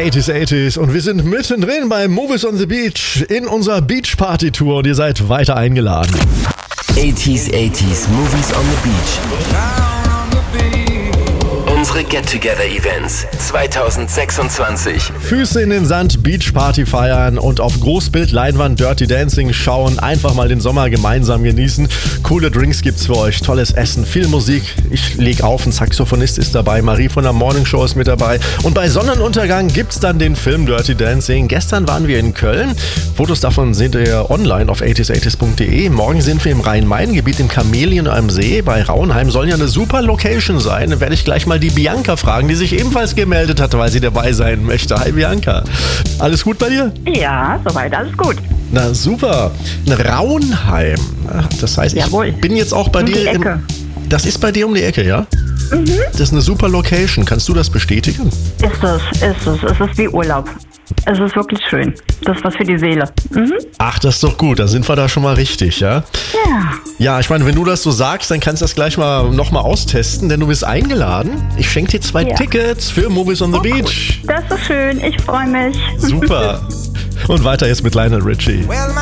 80s und wir sind mittendrin bei Movies on the Beach in unserer Beach Party Tour und ihr seid weiter eingeladen. 80s Movies on the Beach. Unsere Get-Together-Events 2026. Füße in den Sand, Beach Party feiern und auf Großbild, Leinwand, Dirty Dancing schauen. Einfach mal den Sommer gemeinsam genießen. Coole Drinks gibt's für euch, tolles Essen, viel Musik. Ich leg auf, ein Saxophonist ist dabei, Marie von der Morning Show ist mit dabei. Und bei Sonnenuntergang gibt's dann den Film Dirty Dancing. Gestern waren wir in Köln. Fotos davon seht ihr online auf 80s80s.de. Morgen sind wir im Rhein-Main-Gebiet im Chamäleon am See. Bei Rauenheim soll ja eine super Location sein. Da werde ich gleich mal die Bianca fragen, die sich ebenfalls gemeldet hat, weil sie dabei sein möchte. Hi Bianca. Alles gut bei dir? Ja, soweit alles gut. Na super. Rauenheim. Das heißt, Jawohl. Ich bin jetzt auch bei dir. Die Ecke. Das ist bei dir um die Ecke, ja? Mhm. Das ist eine super Location. Kannst du das bestätigen? Ist es. Es ist wie Urlaub. Es ist wirklich schön. Das ist was für die Seele. Mhm. Ach, das ist doch gut. Dann sind wir da schon mal richtig, ja? Ja. Ja, ich meine, wenn du das so sagst, dann kannst du das gleich mal nochmal austesten, denn du bist eingeladen. Ich schenke dir 2 Tickets für Movies on the Beach. Cool. Das ist schön. Ich freue mich. Super. Und weiter jetzt mit Lionel Richie.